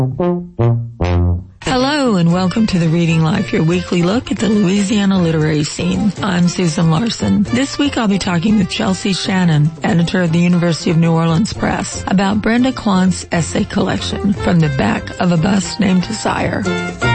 Hello and welcome to the Reading Life, your weekly look at the Louisiana literary scene. I'm Susan Larson. This week I'll be talking with Chelsea Shannon, editor of the University of New Orleans Press, about Brenda Quant's essay collection, From the Back of a Bus Named Desire.